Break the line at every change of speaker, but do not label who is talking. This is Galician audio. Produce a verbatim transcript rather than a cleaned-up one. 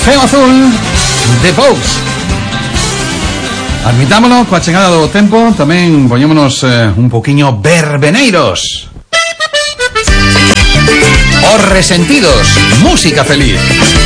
Ceo Azul de Vox. Admitámonos, coa chegada do tempo, tamén poñémonos eh, un poquiño verbeneiros. Os Resentidos, música feliz.